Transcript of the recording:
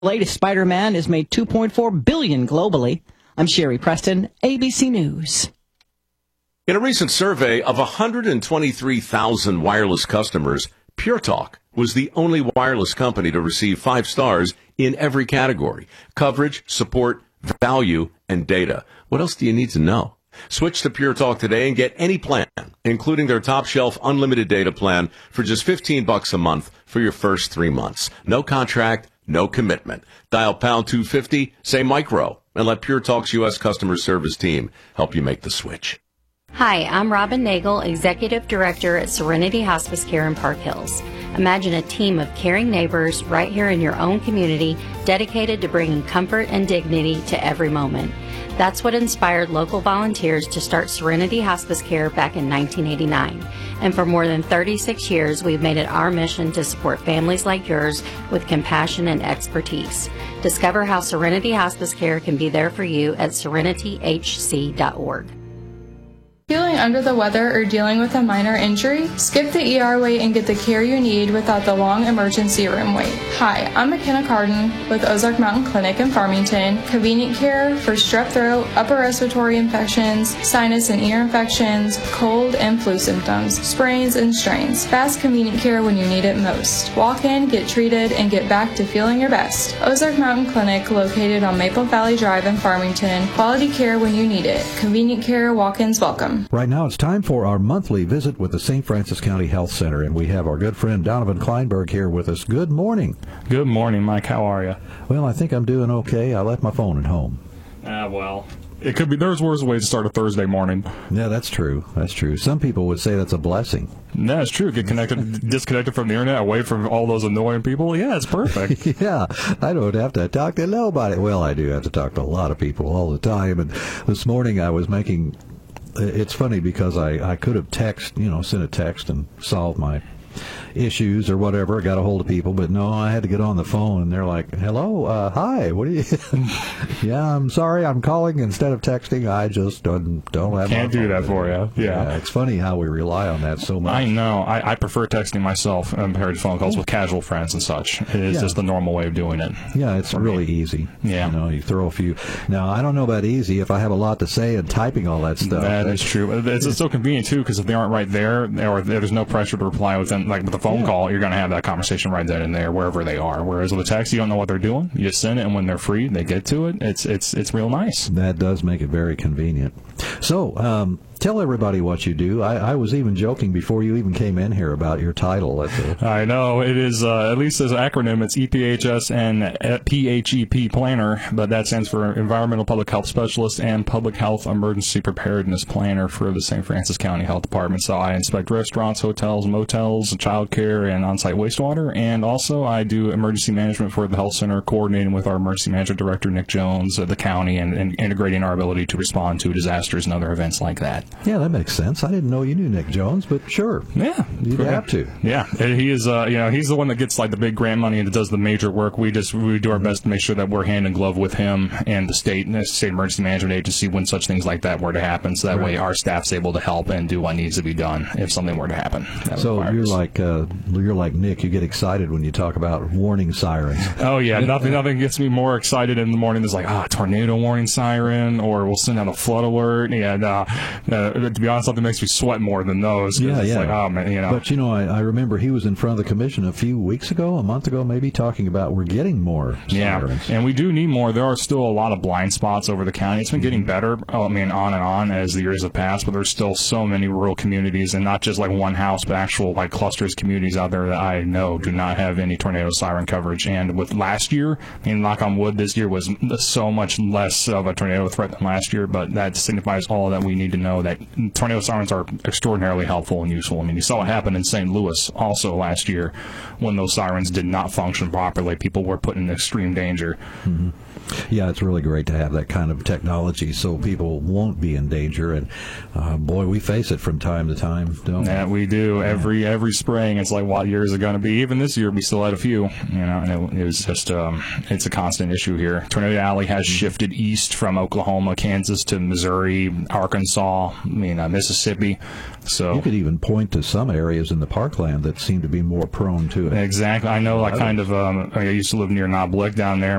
latest Spider-Man has made $2.4 billion globally. I'm Sherry Preston, ABC News. In a recent survey of 123,000 wireless customers, Pure Talk was the only wireless company to receive 5 stars in every category: coverage, support, value, and data. What else do you need to know? Switch to Pure Talk today and get any plan, including their top shelf unlimited data plan, for just $15 a month for your first 3 months. No contract, no commitment. Dial pound 250, say micro, and let Pure Talk's U.S. customer service team help you make the switch. Hi, I'm Robin Nagel, Executive Director at Serenity Hospice Care in Park Hills. Imagine a team of caring neighbors right here in your own community, dedicated to bringing comfort and dignity to every moment. That's what inspired local volunteers to start Serenity Hospice Care back in 1989. And for more than 36 years, we've made it our mission to support families like yours with compassion and expertise. Discover how Serenity Hospice Care can be there for you at serenityhc.org. Feeling under the weather or dealing with a minor injury? Skip the ER wait and get the care you need without the long emergency room wait. Hi, I'm McKenna Carden with Ozark Mountain Clinic in Farmington. Convenient care for strep throat, upper respiratory infections, sinus and ear infections, cold and flu symptoms, sprains and strains. Fast, convenient care when you need it most. Walk in, get treated, and get back to feeling your best. Ozark Mountain Clinic, located on Maple Valley Drive in Farmington. Quality care when you need it. Convenient care, walk-ins welcome. Right now it's time for our monthly visit with the St. Francis County Health Center, and we have our good friend Donovan Kleinberg here with us. Good morning. Good morning, Mike. How are you? Well, I think I'm doing okay. I left my phone at home. Well, it could be. There's worse ways to start a Thursday morning. Yeah, that's true. That's true. Some people would say that's a blessing. That's true. Get disconnected from the internet, away from all those annoying people. Yeah, it's perfect. Yeah, I don't have to talk to nobody. Well, I do have to talk to a lot of people all the time. And this morning I was making... It's funny because I could have sent a text and solved my issues or whatever. I got a hold of people, but no, I had to get on the phone, and they're like, hello, hi, what are you? Yeah, I'm sorry, I'm calling instead of texting. I just don't have Can't do that for you. Yeah. It's funny how we rely on that so much. I know. I prefer texting myself compared to phone calls with casual friends and such. It is just the normal way of doing it. Yeah, it's really easy. Yeah. You throw a few. Now, I don't know about easy if I have a lot to say and typing all that stuff. That is true. It's so convenient, too, because if they aren't right there, or there's no pressure to reply within, like with a phone call, you're going to have that conversation right then and there, wherever they are. Whereas with a text, you don't know what they're doing. You just send it, and when they're free, they get to it. It's real nice. That does make it very convenient. So, tell everybody what you do. I was even joking before you even came in here about your title. I know. It is, at least as an acronym, it's EPHS and PHEP Planner, but that stands for Environmental Public Health Specialist and Public Health Emergency Preparedness Planner for the St. Francis County Health Department. So I inspect restaurants, hotels, motels, child care, and on-site wastewater, and also I do emergency management for the health center, coordinating with our emergency management director, Nick Jones, at the county, and integrating our ability to respond to disasters and other events like that. Yeah, that makes sense. I didn't know you knew Nick Jones, but sure. Yeah. You'd have to. Yeah. He is, he's the one that gets like the big grant money and does the major work. We do our best to make sure that we're hand in glove with him and the state emergency management agency when such things like that were to happen. So that way our staff's able to help and do what needs to be done if something were to happen. So you're like Nick. You get excited when you talk about warning sirens. Oh yeah. Nothing gets me more excited in the morning. It's like, tornado warning siren, or we'll send out a flood alert. Yeah. To be honest, something makes me sweat more than those. Yeah. Like, oh man, But I remember he was in front of the commission a month ago, maybe, talking about we're getting more sirens. And we do need more. There are still a lot of blind spots over the county. It's been getting better. On and on as the years have passed, but there's still so many rural communities, and not just like one house, but actual like clusters communities out there that I know do not have any tornado siren coverage. And with last year, knock on wood, this year was so much less of a tornado threat than last year, but that signifies all that we need to know, that tornado sirens are extraordinarily helpful and useful. You saw what happened in St. Louis also last year when those sirens did not function properly. People were put in extreme danger. Mm-hmm. Yeah, it's really great to have that kind of technology so people won't be in danger. And boy, we face it from time to time, don't we? Yeah, we do. Every spring, it's like, what year is it going to be? Even this year, we still had a few. And it was just it's a constant issue here. Tornado Alley has shifted east from Oklahoma, Kansas to Missouri, Arkansas, Mississippi. So you could even point to some areas in the parkland that seem to be more prone to it. Exactly. I know. I used to live near Knob Lick down there.